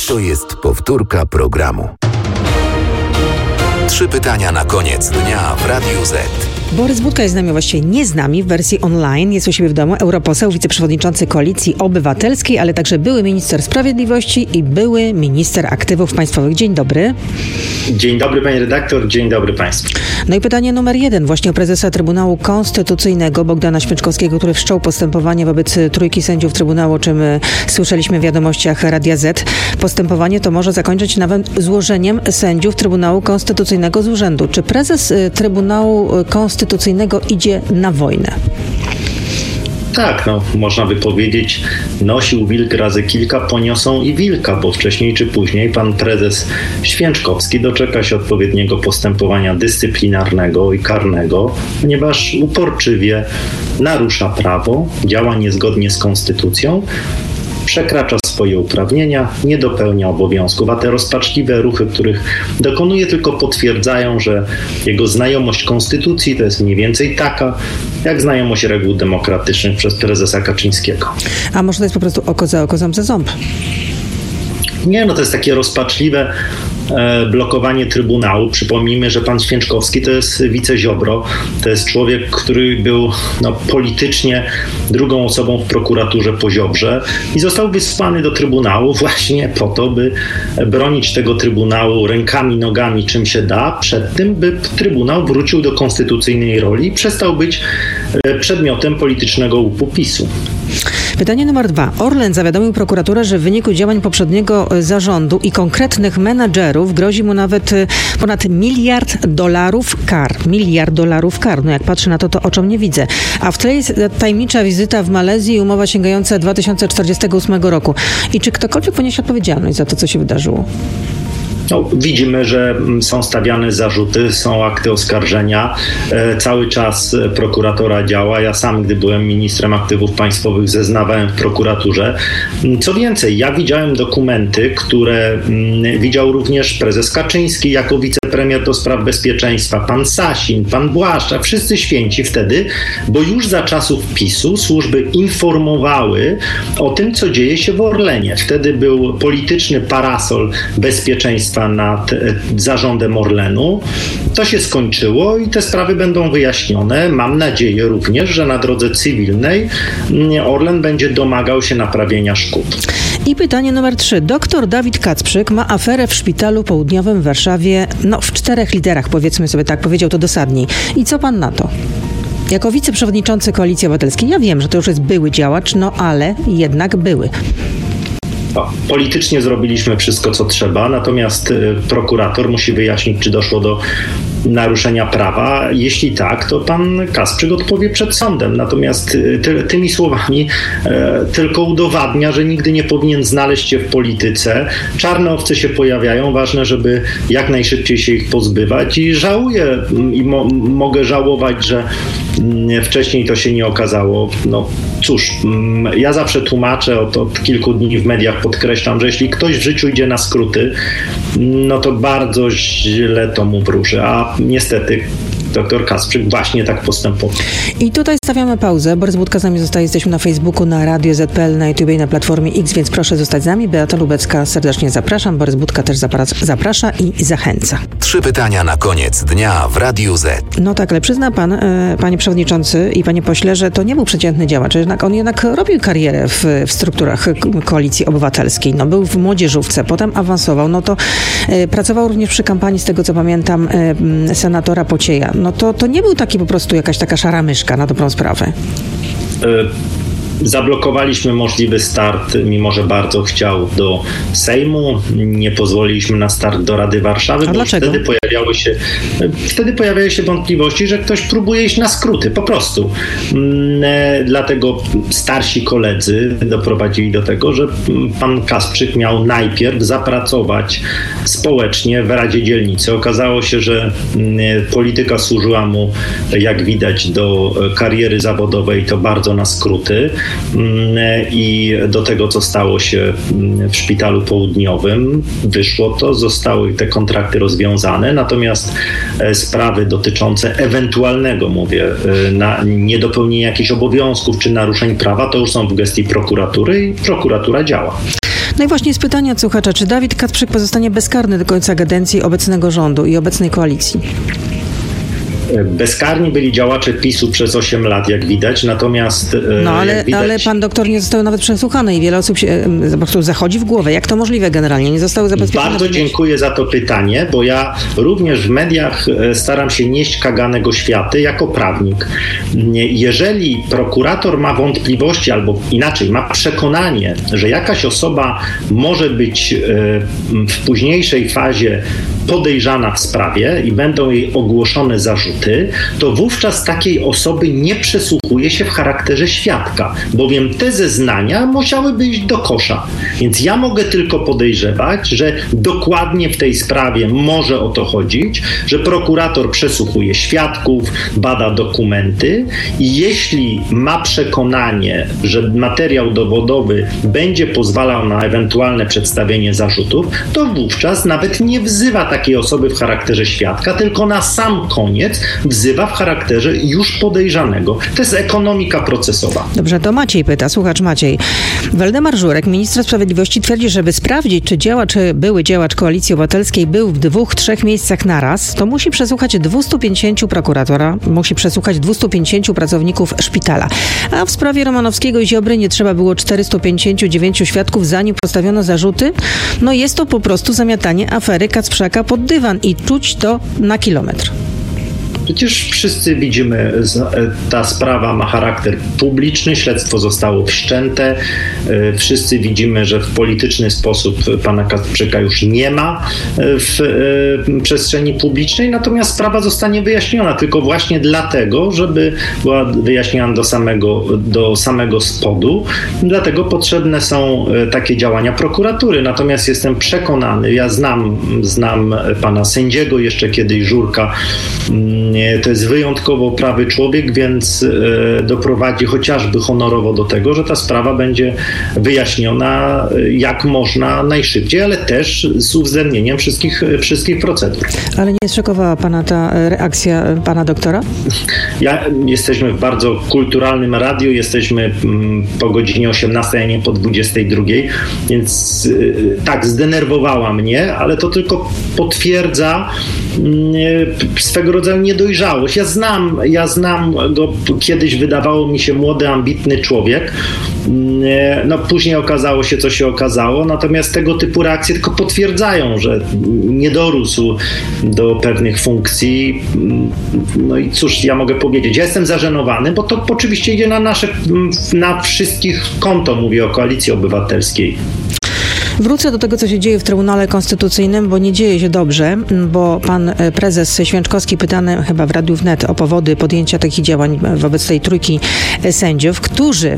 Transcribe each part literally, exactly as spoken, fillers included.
To jest powtórka programu. Trzy pytania na koniec dnia w Radiu Z. Borys Budka jest z nami, właściwie nie z nami, w wersji online. Jest u siebie w domu europoseł, wiceprzewodniczący Koalicji Obywatelskiej, ale także były minister sprawiedliwości i były minister aktywów państwowych. Dzień dobry. Dzień dobry, pani redaktor, dzień dobry państwu. No i pytanie numer jeden, właśnie o prezesa Trybunału Konstytucyjnego Bogdana Święczkowskiego, który wszczął postępowanie wobec trójki sędziów Trybunału, o czym słyszeliśmy w wiadomościach Radia Z. Postępowanie to może zakończyć nawet złożeniem sędziów Trybunału Konstytucyjnego z urzędu. Czy prezes Trybunału Konstytucyjnego idzie na wojnę? Tak, no można by powiedzieć, nosił wilk razy kilka, poniosą i wilka, bo wcześniej czy później pan prezes Święczkowski doczeka się odpowiedniego postępowania dyscyplinarnego i karnego, ponieważ uporczywie narusza prawo, działa niezgodnie z konstytucją, przekracza swoje uprawnienia, nie dopełnia obowiązków, a te rozpaczliwe ruchy, których dokonuje, tylko potwierdzają, że jego znajomość konstytucji to jest mniej więcej taka, jak znajomość reguł demokratycznych przez prezesa Kaczyńskiego. A może to jest po prostu oko za oko, ząb za ząb? Nie, no to jest takie rozpaczliwe e, blokowanie Trybunału. Przypomnijmy, że pan Święczkowski to jest wiceziobro. To jest człowiek, który był no, politycznie drugą osobą w prokuraturze po Ziobrze i został wysłany do Trybunału właśnie po to, by bronić tego Trybunału rękami, nogami, czym się da, przed tym, by Trybunał wrócił do konstytucyjnej roli i przestał być e, przedmiotem politycznego łupu PiSu. Pytanie numer dwa. Orlen zawiadomił prokuraturę, że w wyniku działań poprzedniego zarządu i konkretnych menadżerów grozi mu nawet ponad miliard dolarów kar. Miliard dolarów kar. No jak patrzę na to, to oczom nie widzę. A w tle jest tajemnicza wizyta w Malezji i umowa sięgająca dwa tysiące czterdziestego ósmego roku. I czy ktokolwiek poniesie odpowiedzialność za to, co się wydarzyło? No, widzimy, że są stawiane zarzuty, są akty oskarżenia. E, cały czas prokuratora działa. Ja sam, gdy byłem ministrem aktywów państwowych, zeznawałem w prokuraturze. Co więcej, ja widziałem dokumenty, które mm, widział również prezes Kaczyński jako wicepremier do spraw bezpieczeństwa, pan Sasin, pan Błaszczak, wszyscy święci wtedy, bo już za czasów PiSu służby informowały o tym, co dzieje się w Orlenie. Wtedy był polityczny parasol bezpieczeństwa nad zarządem Orlenu. To się skończyło i te sprawy będą wyjaśnione. Mam nadzieję również, że na drodze cywilnej Orlen będzie domagał się naprawienia szkód. I pytanie numer trzy. Doktor Dawid Kacprzyk ma aferę w Szpitalu Południowym w Warszawie, no w czterech literach, powiedzmy sobie tak, powiedział to dosadniej. I co pan na to? Jako wiceprzewodniczący Koalicji Obywatelskiej, ja wiem, że to już jest były działacz, no ale jednak były. Politycznie zrobiliśmy wszystko, co trzeba, natomiast prokurator musi wyjaśnić, czy doszło do naruszenia prawa. Jeśli tak, to pan Kasprzyk odpowie przed sądem. Natomiast ty, tymi słowami e, tylko udowadnia, że nigdy nie powinien znaleźć się w polityce. Czarne owce się pojawiają. Ważne, żeby jak najszybciej się ich pozbywać i żałuję i mo, mogę żałować, że m, wcześniej to się nie okazało. No cóż, m, ja zawsze tłumaczę, od, od kilku dni w mediach podkreślam, że jeśli ktoś w życiu idzie na skróty, no to bardzo źle to mu wróży. A niestety doktor Kasprzyk właśnie tak postępował. I tutaj stawiamy pauzę. Borys Budka z nami zostaje. Jesteśmy na Facebooku, na Radio Z kropka P L, na YouTube i na Platformie X, więc proszę zostać z nami. Beata Lubecka, serdecznie zapraszam. Borys Budka też zaprasza i zachęca. Trzy pytania na koniec dnia w Radiu Z. No tak, ale przyzna pan, e, panie przewodniczący i panie pośle, że to nie był przeciętny działacz. Jednak on jednak robił karierę w, w strukturach Koalicji Obywatelskiej. No, był w młodzieżówce, potem awansował. No to e, pracował również przy kampanii, z tego co pamiętam, e, senatora Pocieja. No to, to nie był taki po prostu jakaś taka szara myszka na dobrą sprawę. Zablokowaliśmy możliwy start, mimo że bardzo chciał, do Sejmu. Nie pozwoliliśmy na start do Rady Warszawy, A bo dlaczego? wtedy pojawiały się wtedy pojawiały się wątpliwości, że ktoś próbuje iść na skróty, po prostu. Dlatego starsi koledzy doprowadzili do tego, że pan Kasprzyk miał najpierw zapracować społecznie w Radzie Dzielnicy. Okazało się, że polityka służyła mu, jak widać, do kariery zawodowej, to bardzo na skróty. I do tego, co stało się w Szpitalu Południowym, wyszło to, zostały te kontrakty rozwiązane, natomiast sprawy dotyczące ewentualnego, mówię, na niedopełnienia jakichś obowiązków czy naruszeń prawa, to już są w gestii prokuratury i prokuratura działa. No i właśnie z pytania od słuchacza, czy Dawid Kacprzyk pozostanie bezkarny do końca kadencji obecnego rządu i obecnej koalicji? Bezkarni byli działacze PiSu przez osiem lat, jak widać, natomiast... No ale, widać... ale pan doktor nie został nawet przesłuchany i wiele osób się po prostu zachodzi w głowę. Jak to możliwe generalnie? Nie zostały zabezpieczone? Bardzo dziękuję za to pytanie, bo ja również w mediach staram się nieść kaganego światy jako prawnik. Jeżeli prokurator ma wątpliwości, albo inaczej, ma przekonanie, że jakaś osoba może być w późniejszej fazie podejrzana w sprawie i będą jej ogłoszone zarzuty, to wówczas takiej osoby nie przesłuchuje się w charakterze świadka, bowiem te zeznania musiałyby iść do kosza. Więc ja mogę tylko podejrzewać, że dokładnie w tej sprawie może o to chodzić, że prokurator przesłuchuje świadków, bada dokumenty i jeśli ma przekonanie, że materiał dowodowy będzie pozwalał na ewentualne przedstawienie zarzutów, to wówczas nawet nie wzywa takiej osoby w charakterze świadka, tylko na sam koniec wzywa w charakterze już podejrzanego. To jest ekonomika procesowa. Dobrze, to Maciej pyta, słuchacz Maciej. Waldemar Żurek, minister sprawiedliwości, twierdzi, żeby sprawdzić, czy działacz, czy były działacz Koalicji Obywatelskiej był w dwóch, trzech miejscach naraz, to musi przesłuchać dwieście pięćdziesięciu prokuratora, musi przesłuchać dwieście pięćdziesięciu pracowników szpitala. A w sprawie Romanowskiego i Ziobry nie trzeba było czterystu pięćdziesięciu dziewięciu świadków, zanim postawiono zarzuty. No jest to po prostu zamiatanie afery Kacprzaka pod dywan i czuć to na kilometr. Przecież wszyscy widzimy, ta sprawa ma charakter publiczny, śledztwo zostało wszczęte. Wszyscy widzimy, że w polityczny sposób pana Kacprzyka już nie ma w przestrzeni publicznej, natomiast sprawa zostanie wyjaśniona tylko właśnie dlatego, żeby była wyjaśniona do samego, do samego spodu. Dlatego potrzebne są takie działania prokuratury. Natomiast jestem przekonany, ja znam, znam pana sędziego, jeszcze kiedyś Żurka, to jest wyjątkowo prawy człowiek, więc doprowadzi chociażby honorowo do tego, że ta sprawa będzie wyjaśniona jak można najszybciej, ale też z uwzględnieniem wszystkich, wszystkich procedur. Ale nie zszokowała pana ta reakcja pana doktora? Ja, jesteśmy w bardzo kulturalnym radiu, jesteśmy po godzinie osiemnastej, a nie po dwudziestej drugiej, więc tak, zdenerwowała mnie, ale to tylko potwierdza swego rodzaju niedojrzałość. Ja znam, ja znam go, kiedyś wydawało mi się młody, ambitny człowiek. No później okazało się, co się okazało, natomiast tego typu reakcje tylko potwierdzają, że nie dorósł do pewnych funkcji. No i cóż ja mogę powiedzieć? Ja jestem zażenowany, bo to oczywiście idzie na nasze, na wszystkich konto, mówię o Koalicji Obywatelskiej. Wrócę do tego, co się dzieje w Trybunale Konstytucyjnym, bo nie dzieje się dobrze, bo pan prezes Święczkowski pytany chyba w Radiu Wnet o powody podjęcia takich działań wobec tej trójki sędziów, którzy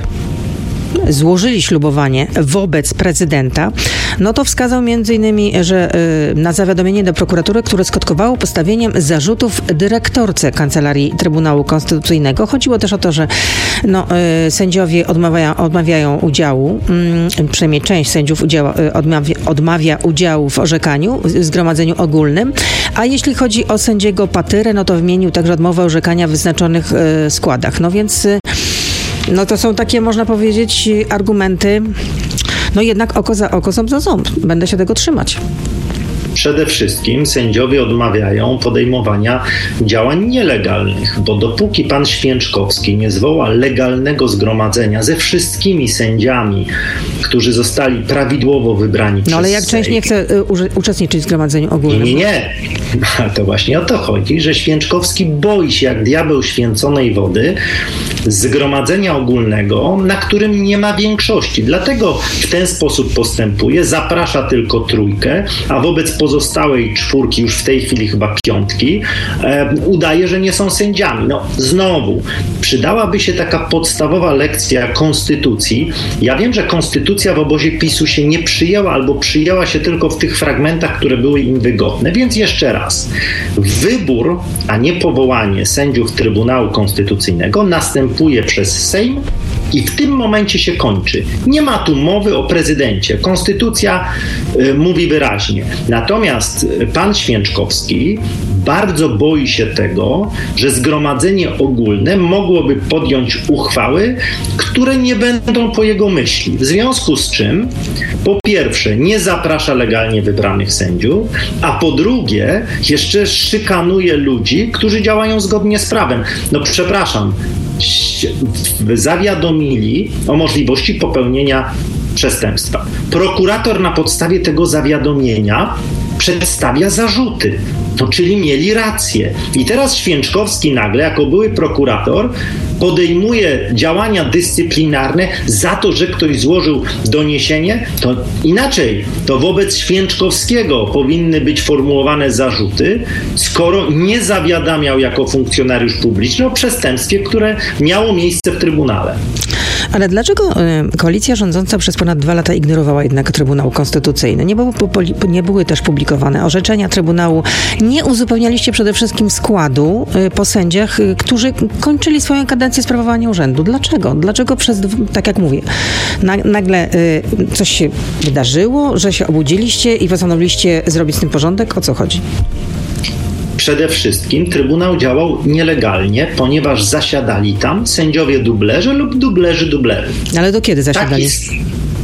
złożyli ślubowanie wobec prezydenta, no to wskazał między innymi, że y, na zawiadomienie do prokuratury, które skutkowało postawieniem zarzutów dyrektorce Kancelarii Trybunału Konstytucyjnego. Chodziło też o to, że no, y, sędziowie odmawiają, odmawiają udziału, y, przynajmniej część sędziów udziała, y, odmawia, odmawia udziału w orzekaniu, w zgromadzeniu ogólnym, a jeśli chodzi o sędziego Patyrę, no to wymienił także odmowę orzekania w wyznaczonych y, składach. No więc y, no to są takie, można powiedzieć, argumenty, no jednak oko za oko, ząb za ząb. Będę się tego trzymać. Przede wszystkim sędziowie odmawiają podejmowania działań nielegalnych, bo dopóki pan Święczkowski nie zwoła legalnego zgromadzenia ze wszystkimi sędziami, którzy zostali prawidłowo wybrani przez No ale jak część nie chce y, uczestniczyć w zgromadzeniu ogólnym? Nie, nie. To właśnie o to chodzi, że Święczkowski boi się jak diabeł święconej wody zgromadzenia ogólnego, na którym nie ma większości. Dlatego w ten sposób postępuje, zaprasza tylko trójkę, a wobec pozostałej czwórki, już w tej chwili chyba piątki, e, udaje, że nie są sędziami. No znowu, przydałaby się taka podstawowa lekcja konstytucji. Ja wiem, że konstytucja w obozie PiSu się nie przyjęła albo przyjęła się tylko w tych fragmentach, które były im wygodne. Więc jeszcze raz, wybór, a nie powołanie sędziów Trybunału Konstytucyjnego następuje przez Sejm I w tym momencie się kończy. Nie ma tu mowy o prezydencie. Konstytucja y, mówi wyraźnie. Natomiast pan Święczkowski bardzo boi się tego, że Zgromadzenie Ogólne mogłoby podjąć uchwały, które nie będą po jego myśli. W związku z czym, po pierwsze, nie zaprasza legalnie wybranych sędziów, a po drugie, jeszcze szykanuje ludzi, którzy działają zgodnie z prawem. No przepraszam, zawiadomili o możliwości popełnienia przestępstwa. Prokurator na podstawie tego zawiadomienia przedstawia zarzuty. No, czyli mieli rację. I teraz Święczkowski nagle, jako były prokurator, podejmuje działania dyscyplinarne za to, że ktoś złożył doniesienie. To inaczej, to wobec Święczkowskiego powinny być formułowane zarzuty, skoro nie zawiadamiał jako funkcjonariusz publiczny o przestępstwie, które miało miejsce w Trybunale. Ale dlaczego koalicja rządząca przez ponad dwa lata ignorowała jednak Trybunał Konstytucyjny? Nie, było, nie były też publikowane orzeczenia Trybunału. Nie uzupełnialiście przede wszystkim składu po sędziach, którzy kończyli swoją kadencję sprawowania urzędu. Dlaczego? Dlaczego przez, tak jak mówię, nagle coś się wydarzyło, że się obudziliście i postanowiliście zrobić z tym porządek? O co chodzi? Przede wszystkim Trybunał działał nielegalnie, ponieważ zasiadali tam sędziowie dublerzy lub dublerzy dublerów. Ale do kiedy zasiadali? Taki,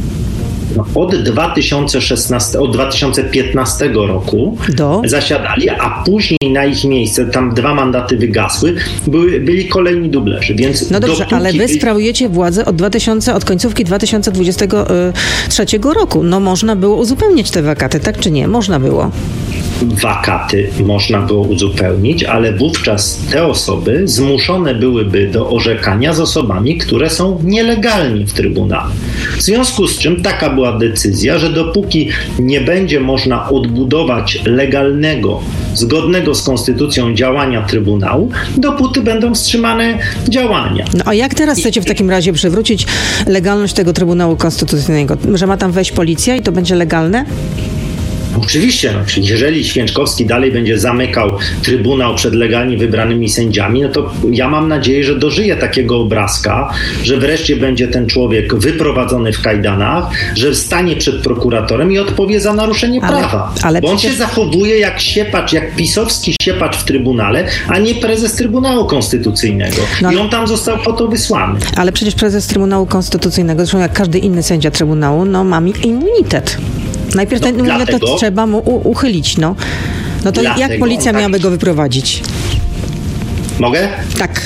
no, od, dwa tysiące szesnastego, od dwa tysiące piętnastego roku do? zasiadali, a później na ich miejsce, tam dwa mandaty wygasły, były, byli kolejni dublerzy. Więc no dobrze, ale wy sprawujecie władzę od, dwa tysiące, od końcówki dwa tysiące dwudziestego trzeciego roku. No można było uzupełnić te wakaty, tak czy nie? Można było. Wakaty można było uzupełnić, ale wówczas te osoby zmuszone byłyby do orzekania z osobami, które są nielegalnie w Trybunale. W związku z czym taka była decyzja, że dopóki nie będzie można odbudować legalnego, zgodnego z konstytucją działania Trybunału, dopóty będą wstrzymane działania. No a jak teraz chcecie w takim razie przywrócić legalność tego Trybunału Konstytucyjnego? Że ma tam wejść policja i to będzie legalne? Oczywiście, no, jeżeli Święczkowski dalej będzie zamykał Trybunał przed legalnie wybranymi sędziami, no to ja mam nadzieję, że dożyje takiego obrazka, że wreszcie będzie ten człowiek wyprowadzony w kajdanach, że stanie przed prokuratorem i odpowie za naruszenie ale, prawa. Ale Bo on przecież... się zachowuje jak siepacz, jak pisowski siepacz w Trybunale, a nie prezes Trybunału Konstytucyjnego. No, I on tam został po to wysłany. Ale przecież prezes Trybunału Konstytucyjnego, zresztą jak każdy inny sędzia Trybunału, no ma immunitet. Najpierw ten no, immunitet trzeba mu u- uchylić, no. No to dlatego, jak policja miałaby tak... go wyprowadzić? Mogę? Tak.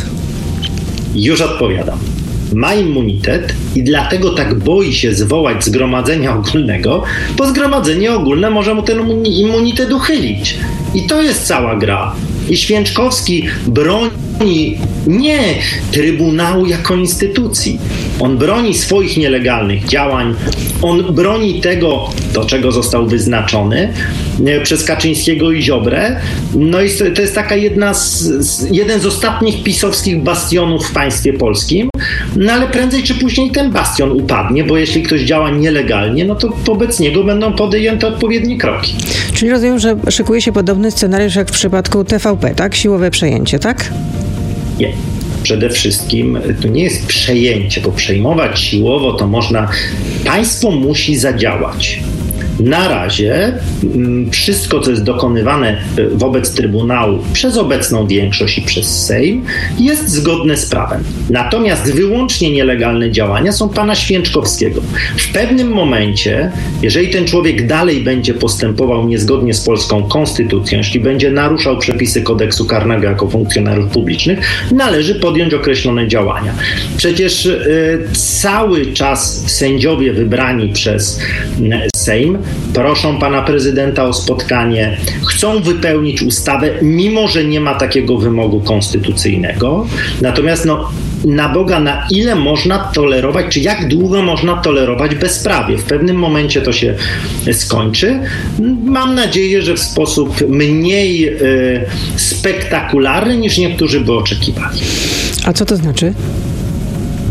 Już odpowiadam. Ma immunitet i dlatego tak boi się zwołać zgromadzenia ogólnego, bo zgromadzenie ogólne może mu ten immunitet uchylić. I to jest cała gra. I Święczkowski broni nie Trybunału jako instytucji. On broni swoich nielegalnych działań, on broni tego, do czego został wyznaczony przez Kaczyńskiego i Ziobrę. No i to jest taka jedna z, z, jeden z ostatnich pisowskich bastionów w państwie polskim. No ale prędzej czy później ten bastion upadnie, bo jeśli ktoś działa nielegalnie, no to wobec niego będą podjęte odpowiednie kroki. Czyli rozumiem, że szykuje się podobny scenariusz jak w przypadku T V P, tak? Siłowe przejęcie, tak? Nie. Przede wszystkim to nie jest przejęcie, bo przejmować siłowo to można... Państwo musi zadziałać. Na razie wszystko, co jest dokonywane wobec Trybunału przez obecną większość i przez Sejm, jest zgodne z prawem. Natomiast wyłącznie nielegalne działania są pana Święczkowskiego. W pewnym momencie, jeżeli ten człowiek dalej będzie postępował niezgodnie z polską konstytucją, jeśli będzie naruszał przepisy kodeksu karnego jako funkcjonariusz publiczny, należy podjąć określone działania. Przecież y, cały czas sędziowie wybrani przez y, Sejm proszą pana prezydenta o spotkanie, chcą wypełnić ustawę, mimo że nie ma takiego wymogu konstytucyjnego. Natomiast no, na Boga, na ile można tolerować, czy jak długo można tolerować bezprawie? W pewnym momencie to się skończy. Mam nadzieję, że w sposób mniej y, spektakularny niż niektórzy by oczekiwali. A co to znaczy?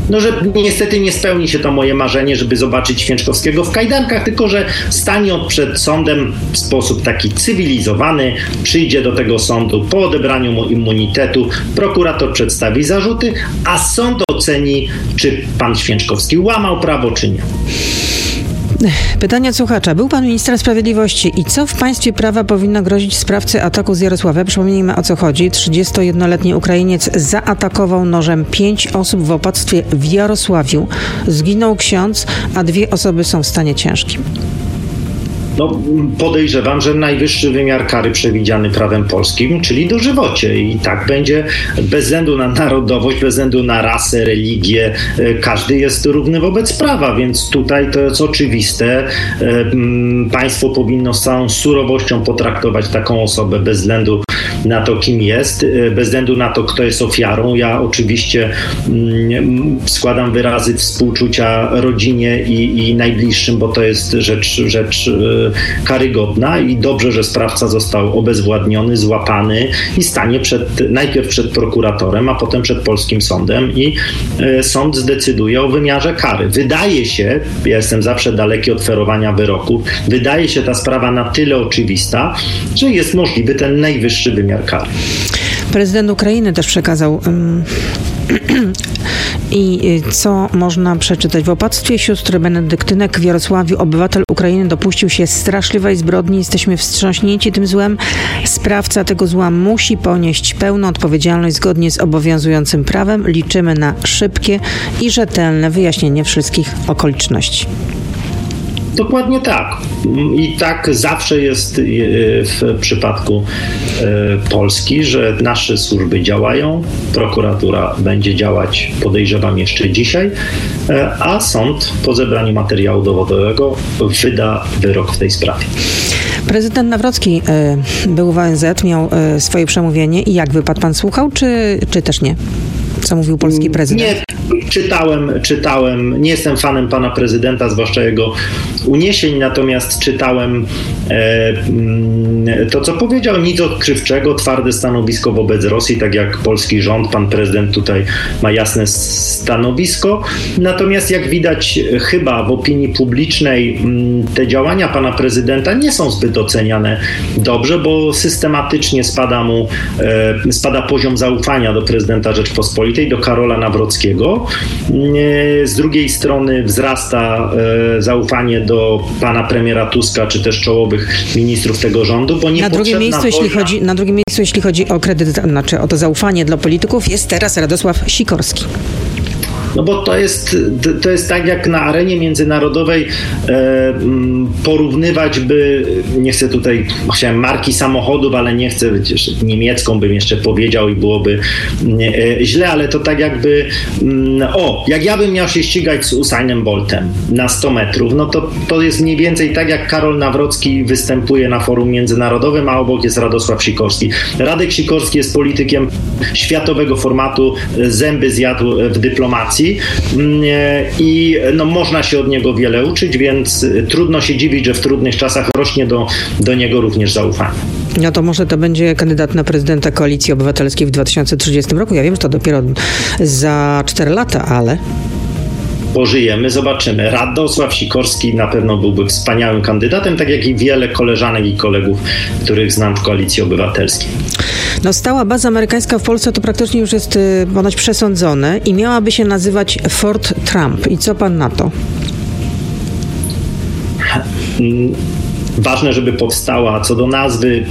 no, że niestety nie spełni się to moje marzenie, żeby zobaczyć Święczkowskiego w kajdankach, tylko że stanie on przed sądem w sposób taki cywilizowany, przyjdzie do tego sądu po odebraniu mu immunitetu, prokurator przedstawi zarzuty, a sąd oceni, czy pan Święczkowski łamał prawo, czy nie. Pytanie od słuchacza. Był pan ministrem sprawiedliwości i co w państwie prawa powinno grozić sprawcy ataku z Jarosławia? Przypomnijmy, o co chodzi. trzydziestojednoletni Ukrainiec zaatakował nożem pięć osób w opactwie w Jarosławiu. Zginął ksiądz, a dwie osoby są w stanie ciężkim. No, podejrzewam, że najwyższy wymiar kary przewidziany prawem polskim, czyli dożywocie. I tak będzie bez względu na narodowość, bez względu na rasę, religię. Każdy jest równy wobec prawa, więc tutaj to jest oczywiste. Państwo powinno z całą surowością potraktować taką osobę bez względu na to, kim jest, bez względu na to, kto jest ofiarą. Ja oczywiście składam wyrazy współczucia rodzinie i, i najbliższym, bo to jest rzecz, rzecz karygodna i dobrze, że sprawca został obezwładniony, złapany i stanie przed, najpierw przed prokuratorem, a potem przed polskim sądem i sąd zdecyduje o wymiarze kary. Wydaje się, ja jestem zawsze daleki od ferowania wyroków, wydaje się ta sprawa na tyle oczywista, że jest możliwy ten najwyższy wymiar kary. Prezydent Ukrainy też przekazał um, i co można przeczytać? W opactwie sióstr benedyktynek w Jarosławiu obywatel Ukrainy dopuścił się straszliwej zbrodni. Jesteśmy wstrząśnięci tym złem. Sprawca tego zła musi ponieść pełną odpowiedzialność zgodnie z obowiązującym prawem. Liczymy na szybkie i rzetelne wyjaśnienie wszystkich okoliczności. Dokładnie tak. I tak zawsze jest w przypadku Polski, że nasze służby działają, prokuratura będzie działać, podejrzewam, jeszcze dzisiaj, a sąd po zebraniu materiału dowodowego wyda wyrok w tej sprawie. Prezydent Nawrocki był w O N Z, miał swoje przemówienie i jak wypadł, pan słuchał, czy, czy też nie? Co mówił polski prezydent? Nie, czytałem, czytałem, nie jestem fanem pana prezydenta, zwłaszcza jego uniesień, natomiast czytałem e, to, co powiedział, nic odkrywczego, twarde stanowisko wobec Rosji, tak jak polski rząd, pan prezydent tutaj ma jasne stanowisko. Natomiast jak widać chyba w opinii publicznej te działania pana prezydenta nie są zbyt oceniane dobrze, bo systematycznie spada mu, e, spada poziom zaufania do prezydenta Rzeczpospolitej, do Karola Nawrockiego. Z drugiej strony wzrasta e, zaufanie do pana premiera Tuska, czy też czołowych ministrów tego rządu, bo nie na drugim miejscu, wojna... jeśli chodzi, na drugim miejscu, jeśli chodzi o kredyt, znaczy o to zaufanie dla polityków, jest teraz Radosław Sikorski. No bo to jest, to jest tak jak na arenie międzynarodowej e, porównywać by, nie chcę tutaj, chciałem marki samochodów, ale nie chcę, przecież niemiecką bym jeszcze powiedział i byłoby e, źle, ale to tak jakby, m, o, jak ja bym miał się ścigać z Usainem Boltem na sto metrów, no to to jest mniej więcej tak jak Karol Nawrocki występuje na forum międzynarodowym, a obok jest Radosław Sikorski. Radek Sikorski jest politykiem światowego formatu, zęby zjadł w dyplomacji i no, można się od niego wiele uczyć, więc trudno się dziwić, że w trudnych czasach rośnie do, do niego również zaufanie. No to może to będzie kandydat na prezydenta Koalicji Obywatelskiej w dwa tysiące trzydziestym roku. Ja wiem, że to dopiero za cztery lata, ale... Pożyjemy, zobaczymy. Radosław Sikorski na pewno byłby wspaniałym kandydatem, tak jak i wiele koleżanek i kolegów, których znam w Koalicji Obywatelskiej. No, stała baza amerykańska w Polsce to praktycznie już jest y, ponoć przesądzone i miałaby się nazywać Fort Trump. I co pan na to? Ważne, żeby powstała. Co do nazwy,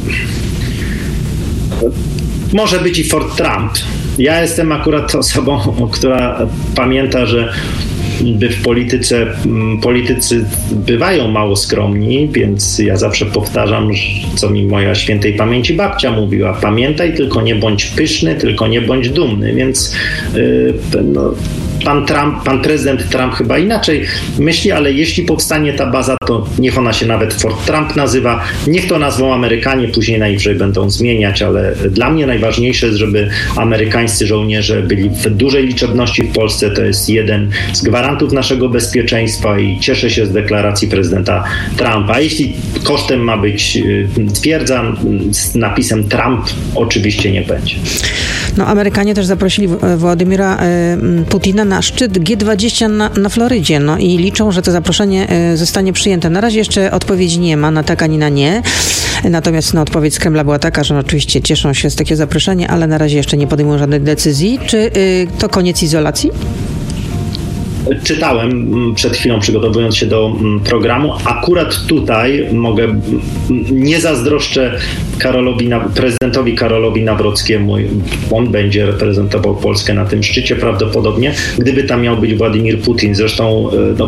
może być i Fort Trump. Ja jestem akurat osobą, która pamięta, że by w polityce, politycy bywają mało skromni, więc ja zawsze powtarzam, co mi moja świętej pamięci babcia mówiła. Pamiętaj, tylko nie bądź pyszny, tylko nie bądź dumny. Więc yy, no, pan Trump, pan prezydent Trump chyba inaczej myśli, ale jeśli powstanie ta baza, to niech ona się nawet Fort Trump nazywa. Niech to nazwą Amerykanie, później najwyżej będą zmieniać, ale dla mnie najważniejsze jest, żeby amerykańscy żołnierze byli w dużej liczebności w Polsce. To jest jeden z gwarantów naszego bezpieczeństwa i cieszę się z deklaracji prezydenta Trumpa. A jeśli kosztem ma być twierdza z napisem Trump, oczywiście nie będzie. No, Amerykanie też zaprosili Władimira Putina na na szczyt G dwadzieścia na, na Florydzie. No i liczą, że to zaproszenie zostanie przyjęte. Na razie jeszcze odpowiedzi nie ma na tak ani na nie. Natomiast no, odpowiedź z Kremla była taka, że oczywiście cieszą się z takiego zaproszenia, ale na razie jeszcze nie podejmują żadnych decyzji. Czy y, to koniec izolacji? Czytałem przed chwilą, przygotowując się do programu. Akurat tutaj mogę, nie zazdroszczę Karolowi, prezydentowi Karolowi Nawrockiemu. On będzie reprezentował Polskę na tym szczycie prawdopodobnie, gdyby tam miał być Władimir Putin. Zresztą no,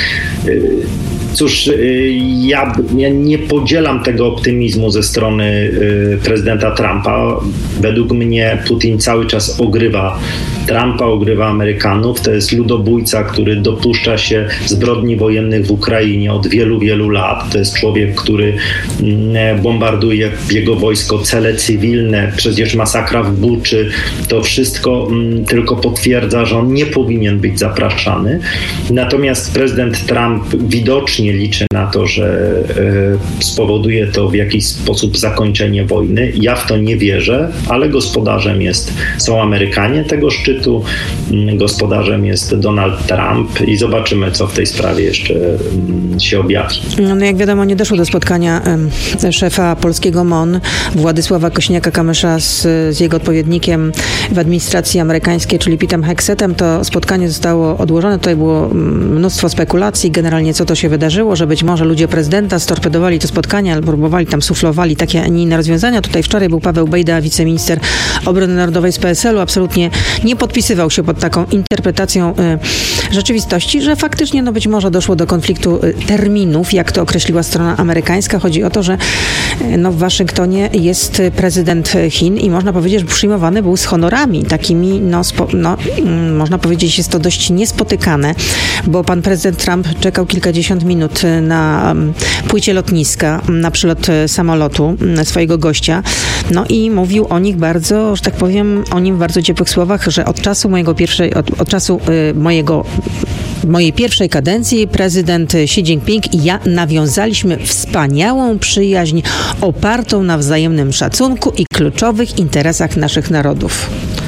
cóż, ja, ja nie podzielam tego optymizmu ze strony prezydenta Trumpa. Według mnie Putin cały czas ogrywa Trumpa, ogrywa Amerykanów. To jest ludobójca, który dopuszcza się zbrodni wojennych w Ukrainie od wielu, wielu lat. To jest człowiek, który bombarduje jego wojsko, cele cywilne, przecież masakra w Buczy. To wszystko tylko potwierdza, że on nie powinien być zapraszany. Natomiast prezydent Trump widocznie liczy na to, że spowoduje to w jakiś sposób zakończenie wojny. Ja w to nie wierzę, ale gospodarzem jest, są Amerykanie tego szczytu. Gospodarzem jest Donald Trump i zobaczymy, co w tej sprawie jeszcze się objawi. No jak wiadomo, nie doszło do spotkania szefa polskiego M O N, Władysława Kosiniaka-Kamysza z, z jego odpowiednikiem w administracji amerykańskiej, czyli Petem Heksetem. To spotkanie zostało odłożone. Tutaj było mnóstwo spekulacji. Generalnie co to się wydarzyło, że być może ludzie prezydenta storpedowali to spotkanie albo próbowali tam, suflowali takie, a nie inne rozwiązania. Tutaj wczoraj był Paweł Bejda, wiceminister obrony narodowej z P S L u. Absolutnie nie podpisywał się pod taką interpretacją y, rzeczywistości, że faktycznie no być może doszło do konfliktu y, terminów, jak to określiła strona amerykańska. Chodzi o to, że y, no, w Waszyngtonie jest prezydent Chin i można powiedzieć, że przyjmowany był z honorami takimi, no, spo, no y, można powiedzieć, jest to dość niespotykane, bo pan prezydent Trump czekał kilkadziesiąt minut na y, płycie lotniska, na przylot y, samolotu y, swojego gościa, no i mówił o nich bardzo, że tak powiem, o nim w bardzo ciepłych słowach, że od czasu mojego pierwszej, od, od czasu y, mojego mojej pierwszej kadencji prezydent Xi Jinping i ja nawiązaliśmy wspaniałą przyjaźń opartą na wzajemnym szacunku i kluczowych interesach naszych narodów.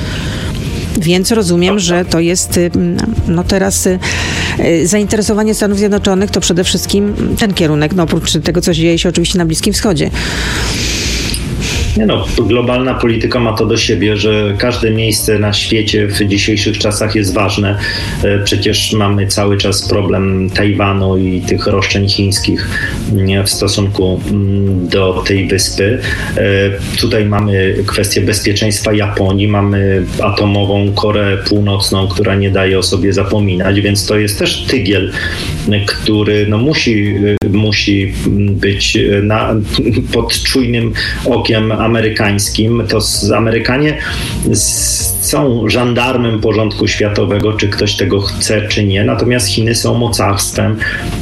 Więc rozumiem, że to jest no teraz zainteresowanie Stanów Zjednoczonych to przede wszystkim ten kierunek, no oprócz tego, co dzieje się oczywiście na Bliskim Wschodzie. Nie no, globalna polityka ma to do siebie, że każde miejsce na świecie w dzisiejszych czasach jest ważne. Przecież mamy cały czas problem Tajwanu i tych roszczeń chińskich w stosunku do tej wyspy. Tutaj mamy kwestię bezpieczeństwa Japonii, mamy atomową Koreę Północną, która nie daje o sobie zapominać, więc to jest też tygiel, który no musi, musi być na, pod czujnym okiem amerykańskim. To Amerykanie są żandarmem porządku światowego, czy ktoś tego chce, czy nie. Natomiast Chiny są mocarstwem,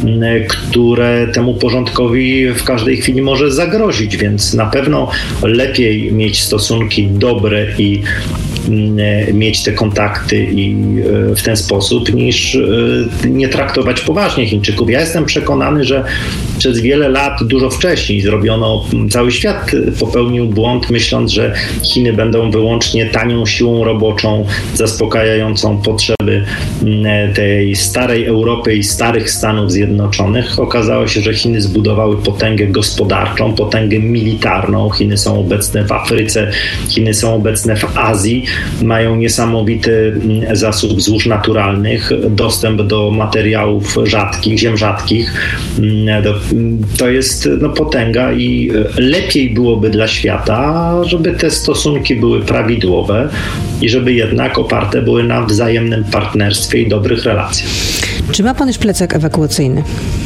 które temu porządkowi w każdej chwili może zagrozić, więc na pewno lepiej mieć stosunki dobre i mieć te kontakty i w ten sposób, niż nie traktować poważnie Chińczyków. Ja jestem przekonany, że przez wiele lat, dużo wcześniej zrobiono, cały świat popełnił błąd, myśląc, że Chiny będą wyłącznie tanią siłą roboczą, zaspokajającą potrzeby tej starej Europy i starych Stanów Zjednoczonych. Okazało się, że Chiny zbudowały potęgę gospodarczą, potęgę militarną. Chiny są obecne w Afryce, Chiny są obecne w Azji, mają niesamowity zasób złóż naturalnych, dostęp do materiałów rzadkich, ziem rzadkich. To jest no, potęga i lepiej byłoby dla świata, żeby te stosunki były prawidłowe i żeby jednak oparte były na wzajemnym partnerstwie i dobrych relacjach. Czy ma pan już plecak ewakuacyjny?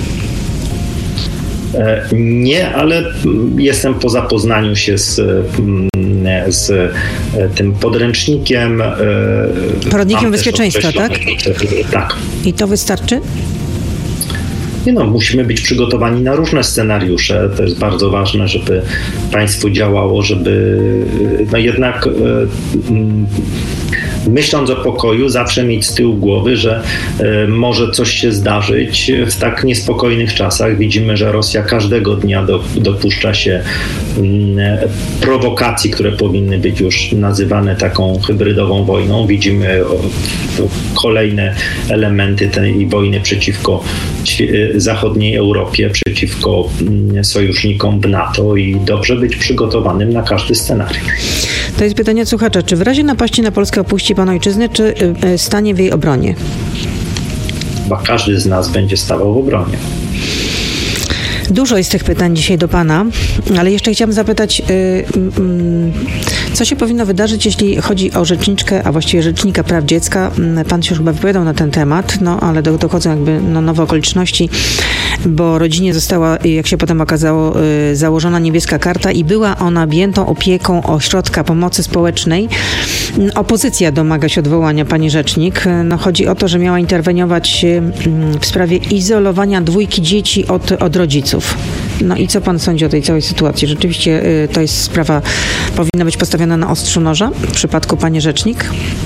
Nie, ale jestem po zapoznaniu się z, z tym podręcznikiem. Poradnikiem bezpieczeństwa, tak? Tak. I to wystarczy? Nie no, musimy być przygotowani na różne scenariusze. To jest bardzo ważne, żeby państwo działało, żeby no jednak myśląc o pokoju, zawsze mieć z tyłu głowy, że może coś się zdarzyć w tak niespokojnych czasach. Widzimy, że Rosja każdego dnia do, dopuszcza się prowokacji, które powinny być już nazywane taką hybrydową wojną. Widzimy kolejne elementy tej wojny przeciwko zachodniej Europie, przeciwko sojusznikom w NATO i dobrze być przygotowanym na każdy scenariusz. To jest pytanie od słuchacza. Czy w razie napaści na Polskę opuści pan ojczyznę, czy stanie w jej obronie? Chyba każdy z nas będzie stawał w obronie. Dużo jest tych pytań dzisiaj do pana, ale jeszcze chciałam zapytać, co się powinno wydarzyć, jeśli chodzi o rzeczniczkę, a właściwie rzecznika praw dziecka. Pan się już chyba wypowiadał na ten temat, no ale dochodzą jakby no, nowe okoliczności, bo rodzinie została, jak się potem okazało, założona niebieska karta i była ona objętą opieką Ośrodka Pomocy Społecznej. Opozycja domaga się odwołania pani rzecznik. No, chodzi o to, że miała interweniować w sprawie izolowania dwójki dzieci od, od rodziców. No i co pan sądzi o tej całej sytuacji? Rzeczywiście y, to jest sprawa, powinna być postawiona na ostrzu noża w przypadku pani rzecznik?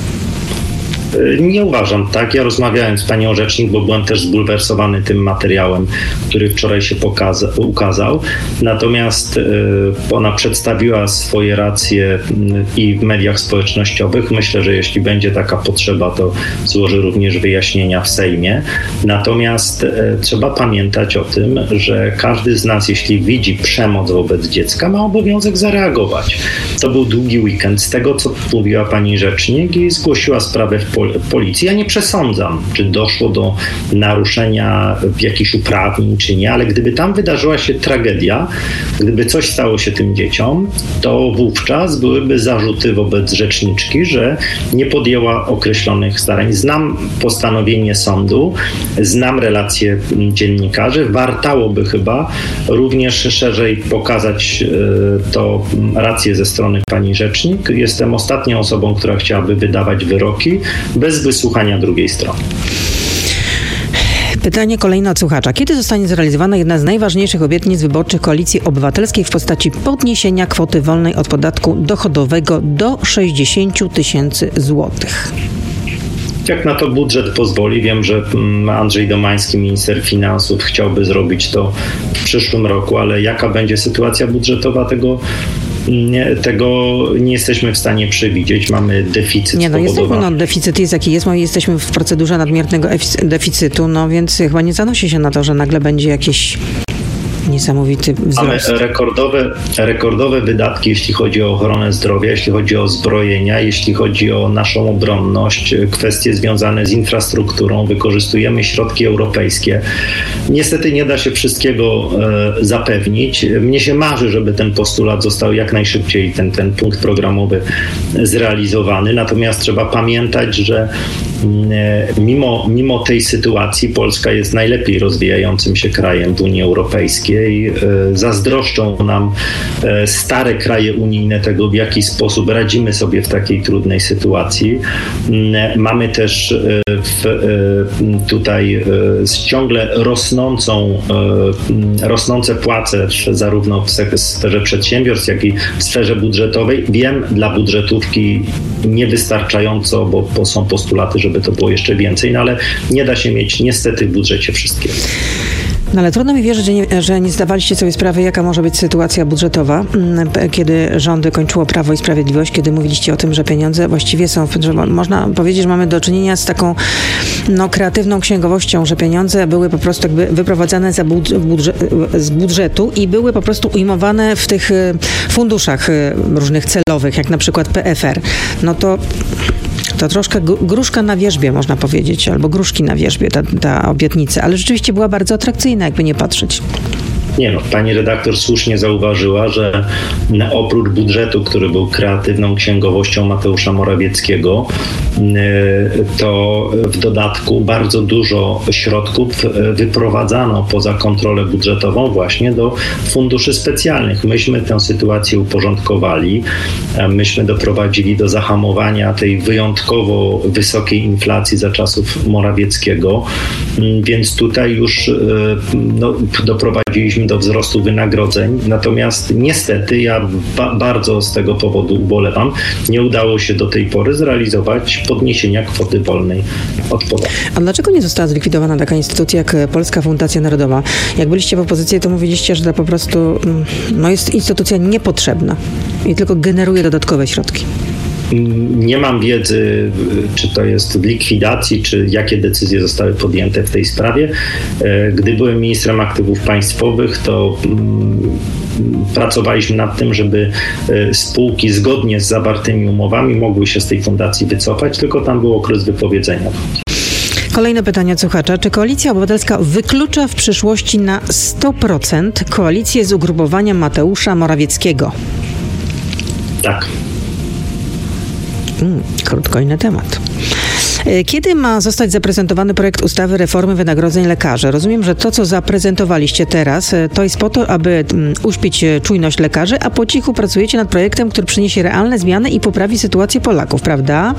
Nie uważam tak. Ja rozmawiałem z panią rzecznik, bo byłem też zbulwersowany tym materiałem, który wczoraj się pokaza- ukazał. Natomiast y, ona przedstawiła swoje racje i w mediach społecznościowych. Myślę, że jeśli będzie taka potrzeba, to złoży również wyjaśnienia w Sejmie. Natomiast y, trzeba pamiętać o tym, że każdy z nas, jeśli widzi przemoc wobec dziecka, ma obowiązek zareagować. To był długi weekend. Z tego, co mówiła pani rzecznik i zgłosiła sprawę w policji. Ja nie przesądzam, czy doszło do naruszenia jakichś uprawnień, czy nie, ale gdyby tam wydarzyła się tragedia, gdyby coś stało się tym dzieciom, to wówczas byłyby zarzuty wobec rzeczniczki, że nie podjęła określonych starań. Znam postanowienie sądu, znam relacje dziennikarzy. Wartałoby chyba również szerzej pokazać to rację ze strony pani rzecznik. Jestem ostatnią osobą, która chciałaby wydawać wyroki bez wysłuchania drugiej strony. Pytanie kolejne od słuchacza. Kiedy zostanie zrealizowana jedna z najważniejszych obietnic wyborczych Koalicji Obywatelskiej w postaci podniesienia kwoty wolnej od podatku dochodowego do sześćdziesiąt tysięcy złotych? Jak na to budżet pozwoli, wiem, że Andrzej Domański, minister finansów, chciałby zrobić to w przyszłym roku, ale jaka będzie sytuacja budżetowa, tego Nie, tego nie jesteśmy w stanie przewidzieć. Mamy deficyt. Nie, no jesteśmy, no deficyt jest jaki jest, jesteśmy w procedurze nadmiernego deficytu, no więc chyba nie zanosi się na to, że nagle będzie jakieś niesamowity wzrost. Mamy rekordowe, rekordowe wydatki, jeśli chodzi o ochronę zdrowia, jeśli chodzi o zbrojenia, jeśli chodzi o naszą obronność, kwestie związane z infrastrukturą. Wykorzystujemy środki europejskie. Niestety nie da się wszystkiego e, zapewnić. Mnie się marzy, żeby ten postulat został jak najszybciej, ten, ten punkt programowy zrealizowany. Natomiast trzeba pamiętać, że e, mimo, mimo tej sytuacji Polska jest najlepiej rozwijającym się krajem w Unii Europejskiej. Zazdroszczą nam stare kraje unijne tego, w jaki sposób radzimy sobie w takiej trudnej sytuacji. Mamy też w, tutaj ciągle rosnącą, rosnące płace zarówno w sferze przedsiębiorstw, jak i w sferze budżetowej. Wiem, dla budżetówki niewystarczająco, bo, bo są postulaty, żeby to było jeszcze więcej, no ale nie da się mieć niestety w budżecie wszystkiego. No ale trudno mi wierzyć, że nie, że nie zdawaliście sobie sprawy, jaka może być sytuacja budżetowa, kiedy rządy kończyło Prawo i Sprawiedliwość, kiedy mówiliście o tym, że pieniądze właściwie są, że można powiedzieć, że mamy do czynienia z taką no, kreatywną księgowością, że pieniądze były po prostu jakby wyprowadzane za budżet, z budżetu i były po prostu ujmowane w tych funduszach różnych celowych, jak na przykład P F R. No to To troszkę gruszka na wierzbie, można powiedzieć, albo gruszki na wierzbie, ta, ta obietnica, ale rzeczywiście była bardzo atrakcyjna, jakby nie patrzeć. Nie no, pani redaktor słusznie zauważyła, że oprócz budżetu, który był kreatywną księgowością Mateusza Morawieckiego, to w dodatku bardzo dużo środków wyprowadzano poza kontrolę budżetową właśnie do funduszy specjalnych. Myśmy tę sytuację uporządkowali, myśmy doprowadzili do zahamowania tej wyjątkowo wysokiej inflacji za czasów Morawieckiego, więc tutaj już no, doprowadziliśmy doprowadziliśmy do wzrostu wynagrodzeń. Natomiast niestety, ja ba- bardzo z tego powodu ubolewam, nie udało się do tej pory zrealizować podniesienia kwoty wolnej od podatku. A dlaczego nie została zlikwidowana taka instytucja jak Polska Fundacja Narodowa? Jak byliście w opozycji, to mówiliście, że to po prostu no, jest instytucja niepotrzebna i tylko generuje dodatkowe środki. Nie mam wiedzy, czy to jest w likwidacji, czy jakie decyzje zostały podjęte w tej sprawie. Gdy byłem ministrem aktywów państwowych, to pracowaliśmy nad tym, żeby spółki zgodnie z zawartymi umowami mogły się z tej fundacji wycofać, tylko tam był okres wypowiedzenia. Kolejne pytanie od słuchacza. Czy Koalicja Obywatelska wyklucza w przyszłości na sto procent koalicję z ugrupowaniem Mateusza Morawieckiego? Tak. Hmm, krótko inny temat. Kiedy ma zostać zaprezentowany projekt ustawy reformy wynagrodzeń lekarzy? Rozumiem, że to, co zaprezentowaliście teraz, to jest po to, aby uśpić czujność lekarzy, a po cichu pracujecie nad projektem, który przyniesie realne zmiany i poprawi sytuację Polaków, prawda?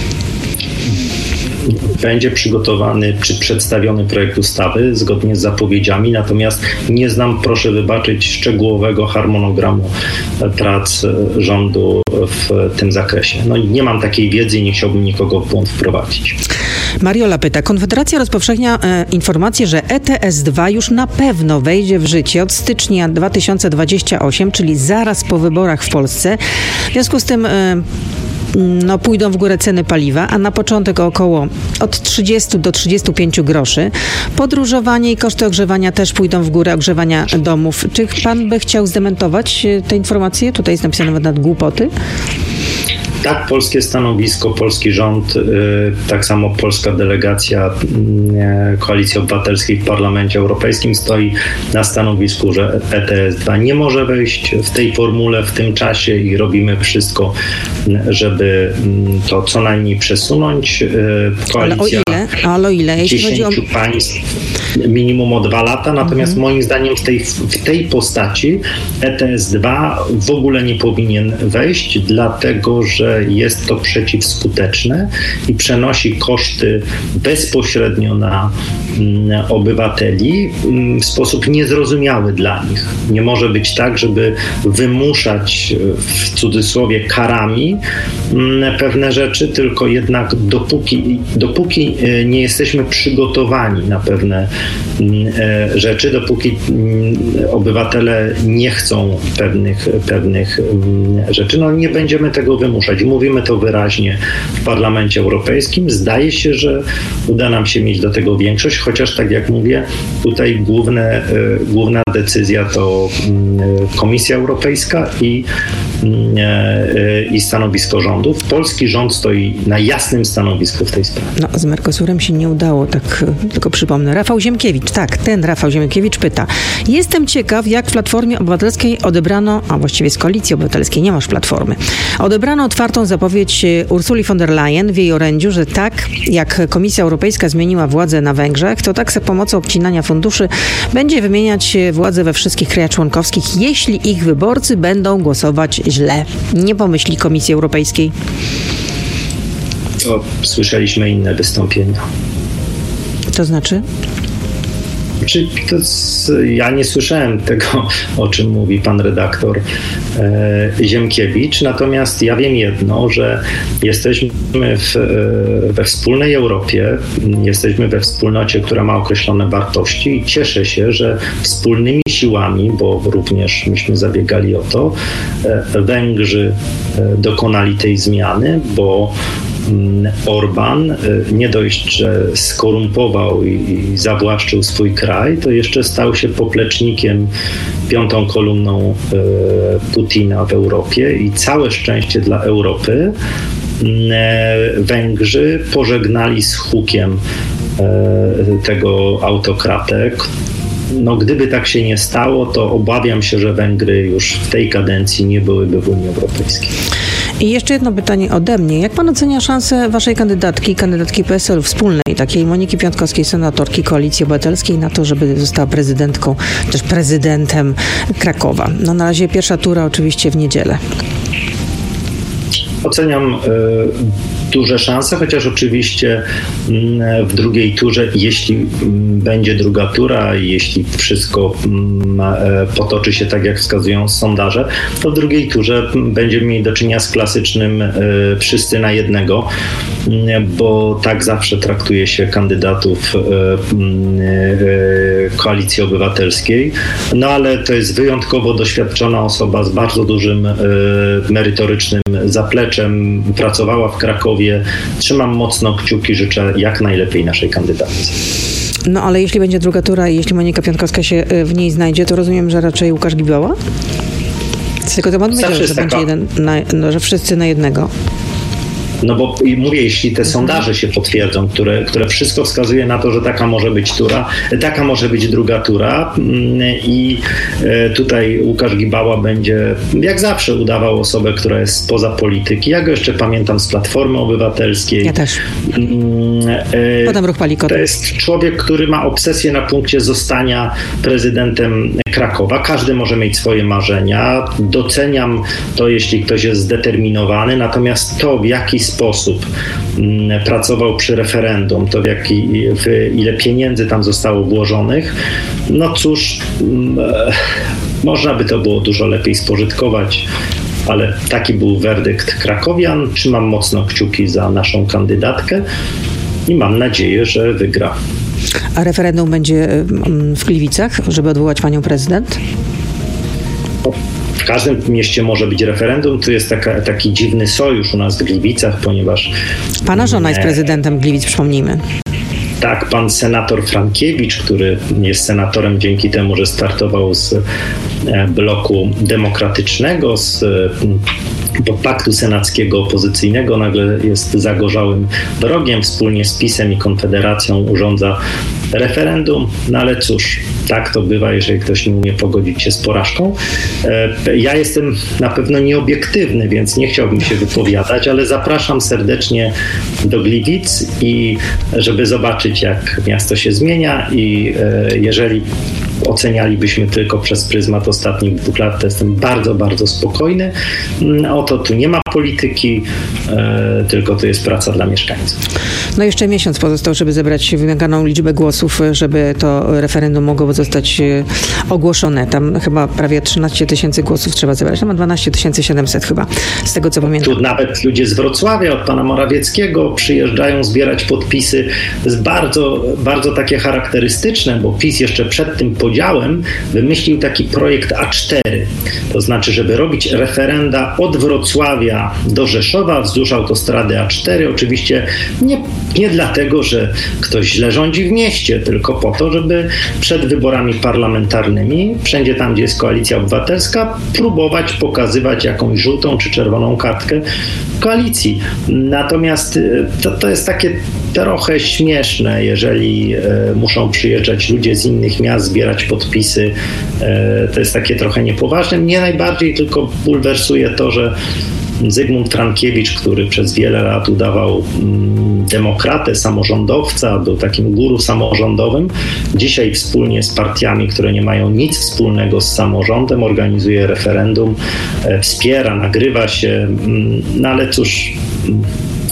Będzie przygotowany czy przedstawiony projekt ustawy zgodnie z zapowiedziami, natomiast nie znam, proszę wybaczyć, szczegółowego harmonogramu prac rządu w tym zakresie. No nie mam takiej wiedzy i nie chciałbym nikogo w błąd wprowadzić. Mariola pyta, Konfederacja rozpowszechnia e, informację, że E T S dwa już na pewno wejdzie w życie od stycznia dwa tysiące dwudziestego ósmego, czyli zaraz po wyborach w Polsce. W związku z tym e, no, pójdą w górę ceny paliwa, a na początek około od trzydziestu do trzydziestu pięciu groszy. Podróżowanie i koszty ogrzewania też pójdą w górę, ogrzewania domów. Czy pan by chciał zdementować te informacje? Tutaj jest napisane nawet głupoty. Tak, polskie stanowisko, polski rząd, tak samo polska delegacja Koalicji Obywatelskiej w Parlamencie Europejskim stoi na stanowisku, że E T S dwa nie może wejść w tej formule, w tym czasie i robimy wszystko, żeby to co najmniej przesunąć. Koalicja Ale o ile? Ale o ile? Jeśli chodzi o państw, minimum o dwa lata, natomiast mhm. moim zdaniem w tej, w tej postaci E T S dwa w ogóle nie powinien wejść, dlatego że jest to przeciwskuteczne i przenosi koszty bezpośrednio na mm, obywateli mm, w sposób niezrozumiały dla nich. Nie może być tak, żeby wymuszać w cudzysłowie karami mm, pewne rzeczy, tylko jednak dopóki, dopóki nie jesteśmy przygotowani na pewne mm, rzeczy, dopóki mm, obywatele nie chcą pewnych, pewnych mm, rzeczy, no nie będziemy tego wymuszać. Mówimy to wyraźnie w Parlamencie Europejskim. Zdaje się, że uda nam się mieć do tego większość, chociaż tak jak mówię, tutaj główne, główna decyzja to Komisja Europejska i, i stanowisko rządów. Polski rząd stoi na jasnym stanowisku w tej sprawie. No, z Mercosurem się nie udało, tak tylko przypomnę. Rafał Ziemkiewicz, tak, ten Rafał Ziemkiewicz pyta. Jestem ciekaw, jak w Platformie Obywatelskiej odebrano, a właściwie z Koalicji Obywatelskiej, nie masz Platformy, odebrano otwartą zapowiedź Ursuli von der Leyen w jej orędziu, że tak jak Komisja Europejska zmieniła władzę na Węgrzech, to tak za pomocą obcinania funduszy będzie wymieniać władzę we wszystkich krajach członkowskich, jeśli ich wyborcy będą głosować źle. Nie pomyśli Komisji Europejskiej. To słyszeliśmy inne wystąpienia. To znaczy? Czy to z, ja nie słyszałem tego, o czym mówi pan redaktor e, Ziemkiewicz, natomiast ja wiem jedno, że jesteśmy w, e, we wspólnej Europie, jesteśmy we wspólnocie, która ma określone wartości i cieszę się, że wspólnymi siłami, bo również myśmy zabiegali o to, e, Węgrzy e, dokonali tej zmiany, bo Orban nie dość, że skorumpował i, i zawłaszczył swój kraj, to jeszcze stał się poplecznikiem, piątą kolumną e, Putina w Europie i całe szczęście dla Europy e, Węgrzy pożegnali z hukiem e, tego autokratę. No, gdyby tak się nie stało, to obawiam się, że Węgry już w tej kadencji nie byłyby w Unii Europejskiej. I jeszcze jedno pytanie ode mnie. Jak pan ocenia szansę waszej kandydatki, kandydatki P S L-u wspólnej, takiej Moniki Piątkowskiej, senatorki Koalicji Obywatelskiej, na to, żeby została prezydentką, też prezydentem Krakowa? No na razie pierwsza tura oczywiście w niedzielę. Oceniam y- duże szanse, chociaż oczywiście w drugiej turze, jeśli będzie druga tura i jeśli wszystko potoczy się tak, jak wskazują sondaże, to w drugiej turze będziemy mieli do czynienia z klasycznym wszyscy na jednego, bo tak zawsze traktuje się kandydatów Koalicji Obywatelskiej. No ale to jest wyjątkowo doświadczona osoba z bardzo dużym merytorycznym zapleczem. Pracowała w Krakowie. Trzymam mocno kciuki, życzę jak najlepiej naszej kandydatce. No ale jeśli będzie druga tura i jeśli Monika Piontkowska się w niej znajdzie, to rozumiem, że raczej Łukasz Gibała? Z tego to on powiedział, że będzie jeden, na, no, że wszyscy na jednego. No bo mówię, jeśli te sondaże się potwierdzą, które, które wszystko wskazuje na to, że taka może być tura, taka może być druga tura i tutaj Łukasz Gibała będzie jak zawsze udawał osobę, która jest spoza polityki. Ja go jeszcze pamiętam z Platformy Obywatelskiej. Ja też. Potem Ruch Palikota. To jest człowiek, który ma obsesję na punkcie zostania prezydentem Krakowa. Każdy może mieć swoje marzenia. Doceniam to, jeśli ktoś jest zdeterminowany, natomiast to, w jaki sposób m, pracował przy referendum, to w jaki, w ile pieniędzy tam zostało włożonych, no cóż, m, e, można by to było dużo lepiej spożytkować, ale taki był werdykt krakowian. Trzymam mocno kciuki za naszą kandydatkę i mam nadzieję, że wygra. A referendum będzie w Gliwicach, żeby odwołać panią prezydent? W każdym mieście może być referendum. Tu jest taka, taki dziwny sojusz u nas w Gliwicach, ponieważ... Pana żona jest prezydentem Gliwic, przypomnijmy. Tak, pan senator Frankiewicz, który jest senatorem dzięki temu, że startował z bloku demokratycznego, z paktu senackiego opozycyjnego, nagle jest zagorzałym wrogiem. Wspólnie z PiS-em i Konfederacją urządza referendum. No ale cóż, tak to bywa, jeżeli ktoś nie umie pogodzić się z porażką. Ja jestem na pewno nieobiektywny, więc nie chciałbym się wypowiadać, ale zapraszam serdecznie do Gliwic i żeby zobaczyć, jak miasto się zmienia i jeżeli ocenialibyśmy tylko przez pryzmat ostatnich dwóch lat, to jestem bardzo, bardzo spokojny. Oto tu nie ma polityki, e, tylko to jest praca dla mieszkańców. No jeszcze miesiąc pozostał, żeby zebrać wymaganą liczbę głosów, żeby to referendum mogło zostać ogłoszone. Tam chyba prawie trzynaście tysięcy głosów trzeba zebrać. Tam ma dwanaście tysięcy siedemset chyba, z tego co pamiętam. Tu nawet ludzie z Wrocławia, od pana Morawieckiego przyjeżdżają zbierać podpisy. To jest bardzo, bardzo takie charakterystyczne, bo PiS jeszcze przed tym podziałem wymyślił taki projekt A cztery. To znaczy, żeby robić referenda od Wrocławia do Rzeszowa wzdłuż autostrady A cztery. Oczywiście nie, nie dlatego, że ktoś źle rządzi w mieście, tylko po to, żeby przed wyborami parlamentarnymi, wszędzie tam, gdzie jest Koalicja Obywatelska, próbować pokazywać jakąś żółtą czy czerwoną kartkę koalicji. Natomiast to, to jest takie trochę śmieszne, jeżeli e, muszą przyjeżdżać ludzie z innych miast, zbierać podpisy. E, to jest takie trochę niepoważne. Mnie najbardziej tylko bulwersuje to, że Zygmunt Frankiewicz, który przez wiele lat udawał mm, demokratę, samorządowca, był takim guru samorządowym, dzisiaj wspólnie z partiami, które nie mają nic wspólnego z samorządem, organizuje referendum, e, wspiera, nagrywa się, mm, no ale cóż, mm,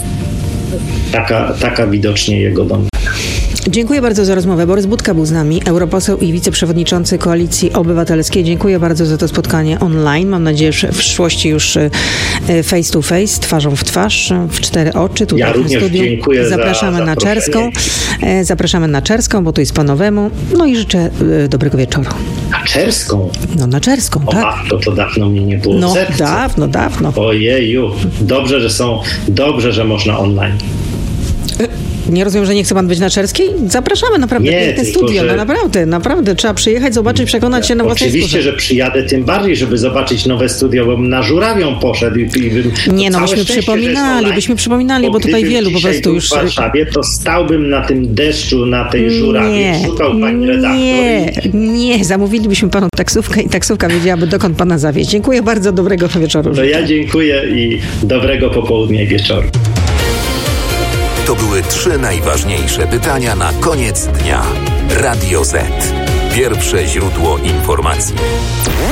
taka, taka widocznie jego domena. Dziękuję bardzo za rozmowę. Borys Budka był z nami, europoseł i wiceprzewodniczący Koalicji Obywatelskiej. Dziękuję bardzo za to spotkanie online. Mam nadzieję, że w przyszłości już face to face, twarzą w twarz, w cztery oczy. Tutaj ja również w studiu. dziękuję Zapraszamy za na Czerską. Zapraszamy na Czerską, bo tu jest po nowemu. No i życzę dobrego wieczoru. Na Czerską? No na Czerską, o, tak. To, to dawno mnie nie było No w sercu. dawno, dawno. Ojeju. Dobrze, że są, dobrze, że można online. Nie rozumiem, że nie chce pan być na Czerskiej? Zapraszamy, naprawdę, nie, piękne tylko, studio, że... no naprawdę, naprawdę, trzeba przyjechać, zobaczyć, przekonać się na własnej skórze. Oczywiście, że przyjadę tym bardziej, żeby zobaczyć nowe studio, bo bym na Żurawią poszedł i, i bym... Nie, no byśmy przypominali, byśmy przypominali, bo, bo tutaj wielu po prostu już... w Warszawie, to stałbym na tym deszczu, na tej Żurawie, nie, szukał pani redaktor. Nie, i... nie, zamówilibyśmy panu taksówkę i taksówka wiedziałaby, dokąd pana zawieźć. Dziękuję bardzo, dobrego wieczoru. To ja dziękuję i dobrego popołudnia i wieczoru. To były trzy najważniejsze pytania na koniec dnia. Radio Z. Pierwsze źródło informacji.